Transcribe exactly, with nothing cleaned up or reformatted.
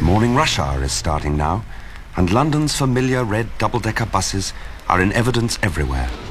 The morning rush hour is starting now, and London's familiar red double-decker buses are in evidence everywhere.